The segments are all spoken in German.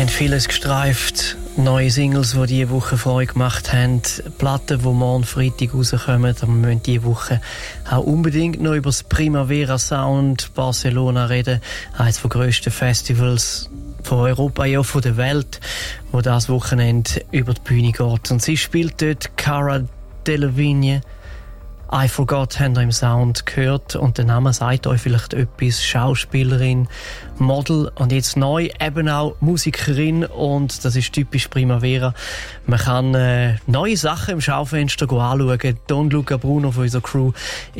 haben vieles gestreift. Neue Singles, die diese Woche Freude gemacht haben. Platten, die morgen Freitag rauskommen. Aber wir müssen diese Woche auch unbedingt noch über das Primavera Sound Barcelona reden. Eines der grössten Festivals von Europa, ja von der Welt, wo das Wochenende über die Bühne geht. Und sie spielt dort Cara Delevingne. I Forgot habt ihr im Sound gehört und der Name sagt euch vielleicht etwas. Schauspielerin, Model und jetzt neu eben auch Musikerin und das ist typisch Primavera. Man kann neue Sachen im Schaufenster anschauen. Don Luca Bruno von unserer Crew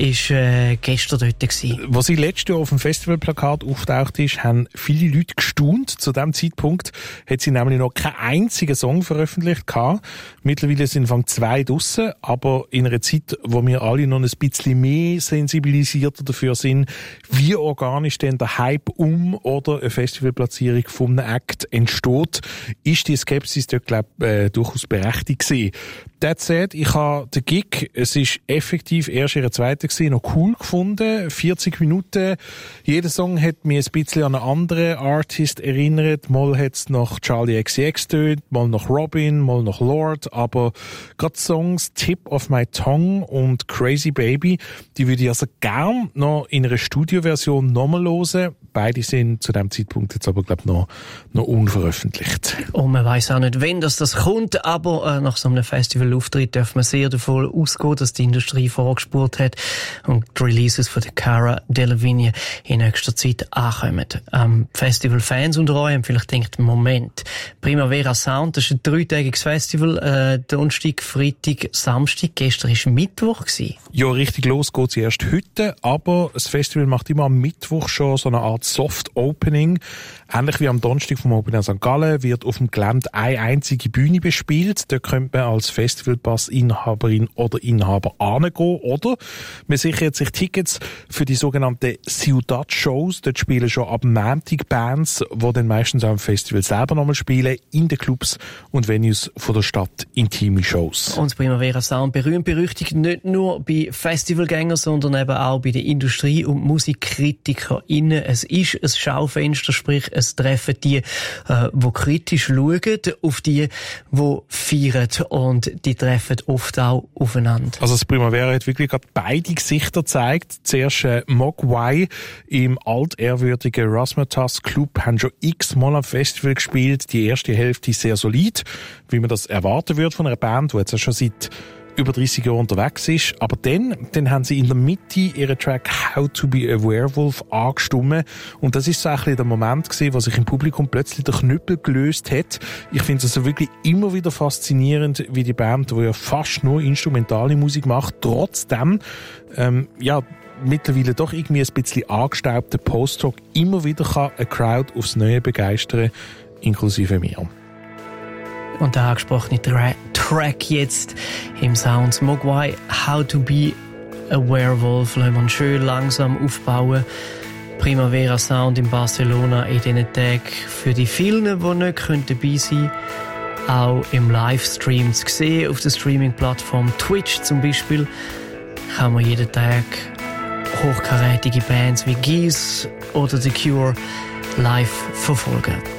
war gestern dort gewesen. Als sie letztes Jahr auf dem Festivalplakat auftaucht ist, haben viele Leute gestaunt. Zu diesem Zeitpunkt hat sie nämlich noch keinen einzigen Song veröffentlicht gehabt. Mittlerweile sind von 2 draussen, aber in einer Zeit, wo wir alle noch ein bisschen mehr sensibilisierter dafür sind, wie organisch denn der Hype oder eine Festivalplatzierung von einem Act entsteht, ist die Skepsis dort, durchaus berechtigt gewesen. That said, ich habe den Gig, es ist effektiv erst ihre zweite gewesen, noch cool gefunden. 40 Minuten. Jeder Song hat mich ein bisschen an einen anderen Artist erinnert. Mal hat es nach Charlie XCX tönt, mal nach Robin, mal nach Lord. Aber gerade Songs Tip of My Tongue und Crazy Baby, die würde ich also gern noch in einer Studioversion nochmal hören. Beide sind zu dem Zeitpunkt jetzt aber, glaube ich, noch unveröffentlicht. Und man weiss auch nicht, wenn das kommt, aber nach so einem Festivalauftritt darf man sehr davon ausgehen, dass die Industrie vorgespurt hat und die Releases von der Cara Delevingne in nächster Zeit ankommen. Festivalfans unter euch haben vielleicht gedacht, Moment, Primavera Sound, das ist ein 3-tägiges Festival, Donnerstag, Freitag, Samstag, gestern war Mittwoch gewesen. Ja, richtig los geht sie erst heute, aber das Festival macht immer am Mittwoch schon so eine Art Soft Opening. Ähnlich wie am Donnerstag vom Open Air St. Gallen wird auf dem Gelände eine einzige Bühne bespielt. Da könnte man als Festivalpass-Inhaberin oder Inhaber hingehen. Oder man sichert sich Tickets für die sogenannten Ciudad-Shows. Dort spielen schon ab Montag Bands, die dann meistens auch am Festival selber nochmal spielen, in den Clubs und Venues von der Stadt intime Shows. Und das Primavera Sound berühmt-berüchtigt nicht nur bei Festivalgängern, sondern eben auch bei den Industrie- und MusikritikerInnen. Es ist ein Schaufenster, sprich, es treffen die kritisch schauen, auf die feiern und die treffen oft auch aufeinander. Also das Primavera hat wirklich gerade beide Gesichter gezeigt. Zuerst Mogwai im altehrwürdigen Razzmatazz Club haben schon x-mal am Festival gespielt. Die erste Hälfte sehr solid, wie man das erwarten würde von einer Band, die jetzt schon seit über 30 Jahre unterwegs ist. Aber dann haben sie in der Mitte ihren Track How to be a Werewolf angestimmt. Und das ist so ein bisschen der Moment gewesen, wo sich im Publikum plötzlich der Knüppel gelöst hat. Ich finde es also wirklich immer wieder faszinierend, wie die Band, die ja fast nur instrumentale Musik macht, trotzdem, mittlerweile doch irgendwie ein bisschen angestaubter Post-Rock immer wieder kann eine Crowd aufs Neue begeistern, inklusive mir. Und der angesprochene Track jetzt im Sounds Mogwai, How to be a Werewolf, lassen wir ihn schön langsam aufbauen. Primavera Sound in Barcelona in diesen Tagen. Für die vielen, die nicht dabei sein können, auch im Livestream zu sehen, auf der Streaming-Plattform Twitch zum Beispiel, kann man jeden Tag hochkarätige Bands wie Geese oder The Cure live verfolgen.